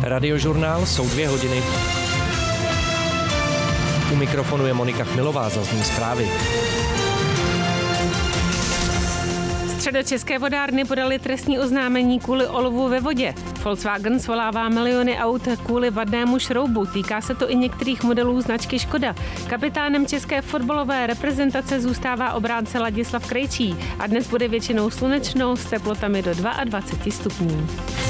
Radiožurnál jsou 2 hodiny. U mikrofonu je Monika Chmilová, zazní zprávy. Středočeské vodárny podaly trestní oznámení kvůli olovu ve vodě. Volkswagen svolává miliony aut kvůli vadnému šroubu. Týká se to i některých modelů značky Škoda. Kapitánem české fotbalové reprezentace zůstává obránce Ladislav Krejčí a dnes bude většinou slunečno s teplotami do 22 stupňů.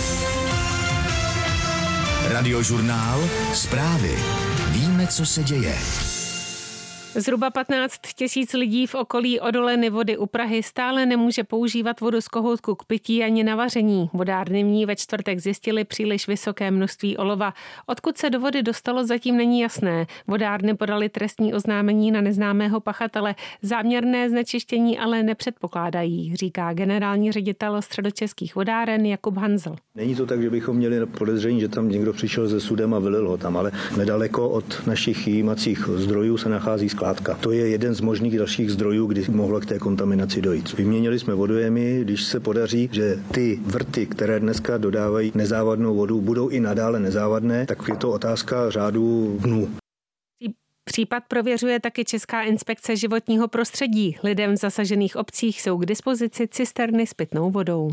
Radiožurnál, zprávy. Víme, co se děje. Zhruba 15 000 lidí v okolí odoleny vody u Prahy stále nemůže používat vodu z kohoutku k pití ani na vaření. Vodárny v ní ve čtvrtek zjistily příliš vysoké množství olova. Odkud se do vody dostalo, zatím není jasné. Vodárny podaly trestní oznámení na neznámého pachatele. Záměrné znečištění ale nepředpokládají, říká generální ředitel Středočeských vodáren Jakub Hanzl. Není to tak, že bychom měli podezření, že tam někdo přišel se sudem a vylil ho tam, ale nedaleko od našich jímacích zdrojů se nachází skládka. To je jeden z možných dalších zdrojů, kdy mohlo k té kontaminaci dojít. Vyměnili jsme vodojemy, když se podaří, že ty vrty, které dneska dodávají nezávadnou vodu, budou i nadále nezávadné, tak je to otázka řádu dnů. Případ prověřuje taky Česká inspekce životního prostředí. Lidem v zasažených obcích jsou k dispozici cisterny s pitnou vodou.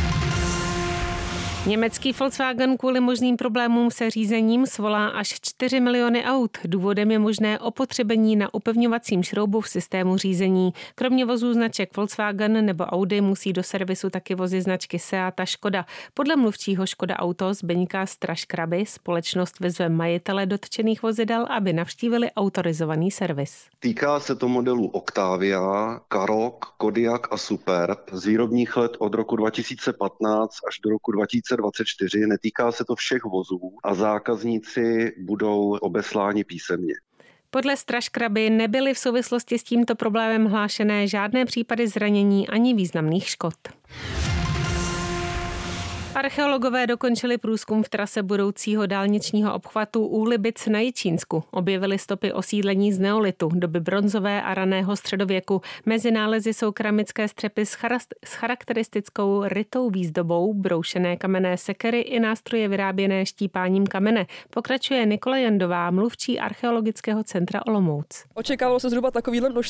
Německý Volkswagen kvůli možným problémům se řízením svolá až 4 miliony aut. Důvodem je možné opotřebení na upevňovacím šroubu v systému řízení. Kromě vozů značek Volkswagen nebo Audi musí do servisu taky vozy značky Seat a Škoda. Podle mluvčího Škoda Auto Zdeňka Straškraby společnost vyzve majitele dotčených vozidel, aby navštívili autorizovaný servis. Týká se to modelů Octavia, Karoq, Kodiaq a Superb z výrobních let od roku 2015 až do roku 2024. Netýká se to všech vozů a zákazníci budou obesláni písemně. Podle Straškraby nebyly v souvislosti s tímto problémem hlášené žádné případy zranění ani významných škod. Archeologové dokončili průzkum v trase budoucího dálničního obchvatu Úlibic na Jičínsku. Objevili stopy osídlení z neolitu, doby bronzové a raného středověku. Mezi nálezy jsou keramické střepy s charakteristickou rytou výzdobou, broušené kamenné sekery i nástroje vyráběné štípáním kamene. Pokračuje Nikola Jandová, mluvčí Archeologického centra Olomouc. Očekávalo se zhruba takovýhle